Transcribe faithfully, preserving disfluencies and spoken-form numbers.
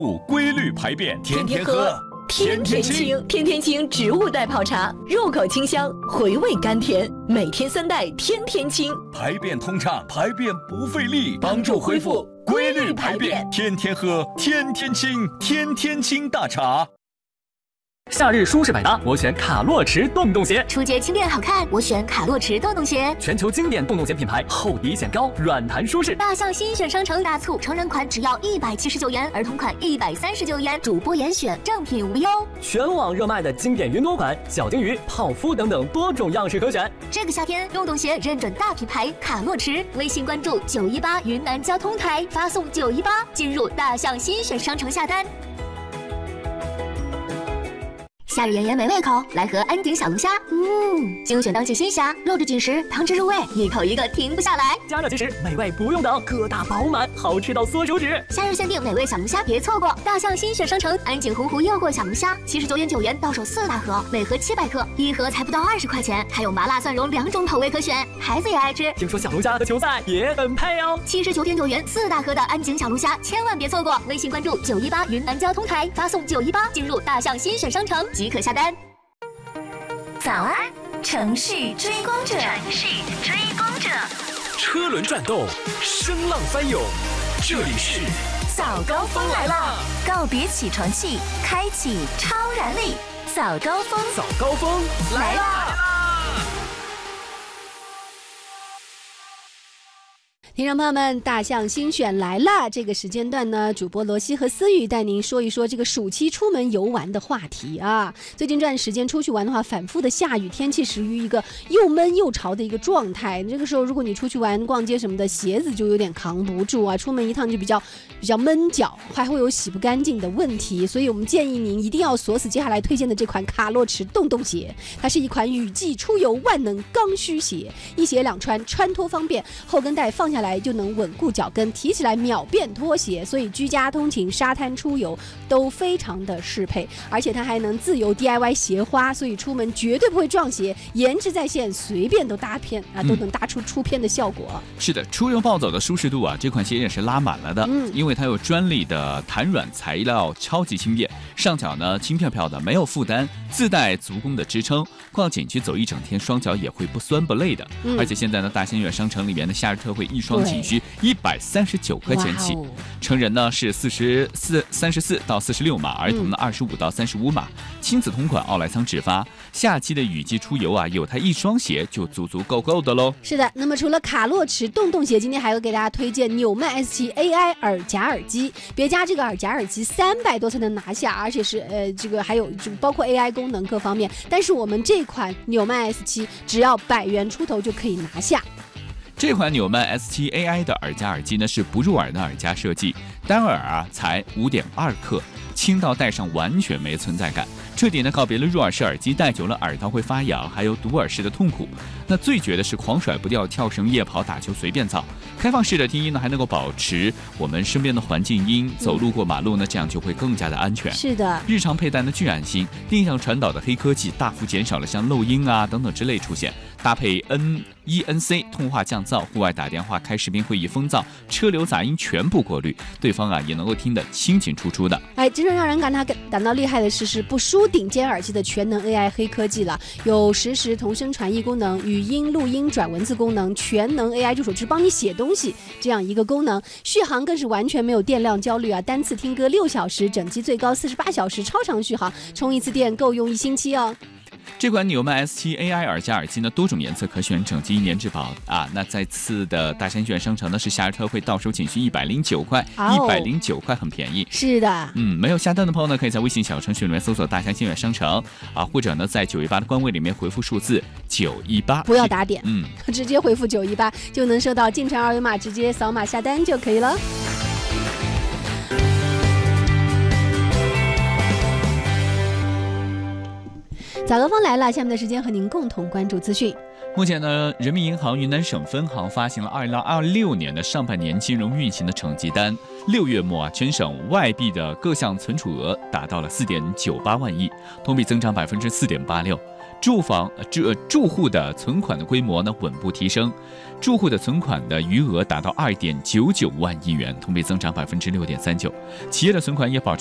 规律排便， 天天喝，天天清。天天清植物代泡茶，入口清香，回味甘甜。每天三袋，天天清， 排便通畅，排便不费力，帮助恢复规律排便。天天喝，天天清，天天清大茶。 夏日舒适百搭，我选卡洛驰洞洞鞋。 初捷轻便好看，我选卡洛驰洞洞鞋。 全球经典洞洞鞋品牌，厚底显高，软弹舒适。 大象新选商城大促，成人款只要一百七十九元，儿童款一百三十九元，主播严选，正品无忧。 全网热卖的经典云朵款、小金鱼、泡芙等等多种样式可选。 这个夏天，洞洞鞋认准大品牌卡洛驰，微信关注九一八云南交通台，发送九一八进入大象新选商城下单。夏日炎炎没胃口，来盒安井小龙虾。嗯，精选当季新虾，肉质紧实，汤汁入味，一口一个停不下来。 加热即食，美味不用等，个大饱满，好吃到缩手指。 夏日限定美味小龙虾，别错过！大象新选商城安井洪湖诱惑小龙虾，七十九点九元到手四大盒，每盒七百克，一盒才不到二十块钱，还有麻辣蒜蓉两种口味可选，孩子也爱吃。 听说小龙虾和球赛也很配哦。 七十九点九元四大盒的安井小龙虾，千万别错过！微信关注九一八云南交通台，发送九一八进入大象新选商城。即可下单。 早安，城市追光者，城市追光者， 车轮转动，声浪翻涌，这里是早高峰来啦！告别起床气，开启超燃力，早高峰， 早高峰来啦！ 听众朋友们，大象新选来了。这个时间段呢，主播罗西和思雨带您说一说这个暑期出门游玩的话题啊。最近这段时间出去玩的话，反复的下雨，天气属于一个又闷又潮的一个状态。这个时候，如果你出去玩、逛街什么的，鞋子就有点扛不住啊，出门一趟就比较比较闷脚，还会有洗不干净的问题。所以我们建议您一定要锁死接下来推荐的这款卡洛驰洞洞鞋，它是一款雨季出游万能刚需鞋，一鞋两穿，穿脱方便，后跟带放下来就能稳固脚跟，提起来秒变拖鞋，所以居家通勤、沙滩出游都非常的适配。而且它还能自由 D I Y 鞋花，所以出门绝对不会撞鞋，颜值在线，随便都搭片啊，都能搭出出片的效果。 嗯、是的，出游暴走的舒适度啊，这款鞋也是拉满了的。嗯，因为它有专利的弹软材料，超级轻便，上脚呢轻飘飘的，没有负担，自带足弓的支撑，逛景区走一整天，双脚也会不酸不累的。嗯、而且现在呢，大仙悦商城里面的夏日特惠一双仅需一百三十九块钱起，成人呢是四十四三十四到四十六码，儿童呢二十五到三十五码。亲子同款奥莱桑直发，夏季的雨季出游啊，有它一双鞋就足足够够的喽。 是的，那么除了卡洛驰洞洞鞋，今天还会给大家推荐纽曼 S 七 A I 耳夹耳机。别家这个耳夹耳机三百多才能拿下，而且是呃这个还有就包括 A I 功能各方面，但是我们这款纽曼 S 七只要百元出头就可以拿下。 这款纽曼 S 七 A I 的耳夹耳机呢是不入耳的耳夹设计，单耳啊才 五点二克，轻到戴上完全没存在感，彻底呢告别了入耳式耳机戴久了耳道会发痒，还有堵耳式的痛苦。那最绝的是狂甩不掉，跳绳、夜跑、打球随便造。开放式的听音呢还能够保持我们身边的环境音，走路过马路呢这样就会更加的安全。 是的， 日常佩戴呢具安心，定向传导的黑科技大幅减少了像漏音啊等等之类出现。搭配 N E N C 通话降噪，户外打电话、开视频会议风噪、车流杂音全部过滤，对方啊也能够听得清清楚楚的。 哎，真正让人感到感到厉害的是，是不输顶尖耳机的全能 A I 黑科技了，有实时同声传译功能、语音录音转文字功能、全能 A I 助手只帮你写东西这样一个功能。续航更是完全没有电量焦虑啊，单次听歌六小时，整机最高四十八小时，超长续航，充一次电够用一星期哦。 这款纽曼 S 七 A I 耳夹耳机呢，多种颜色可选，整机一年质保啊。那再次的大仙悦商城呢是夏日特惠，到手仅需一百零九块，一百零九块很便宜。 是的， 嗯，没有下单的朋友呢，可以在微信小程序里面搜索大仙悦商城啊，或者呢在九一八的官微里面回复数字九一八， 不要打点， 嗯， 直接回复九一八就能收到进城二维码，直接扫码下单就可以了。早高峰来了，下面的时间和您共同关注资讯。 目前呢，人民银行云南省分行发行了二零二六年的上半年金融运行的成绩单。六月末啊，全省外币的各项存储额达到了四点九八万亿，同比增长百分之四点八六。 住房住住户的存款的规模呢稳步提升，住户的存款的余额达到二点九九万亿元，同比增长百分之六点三九，企业的存款也保持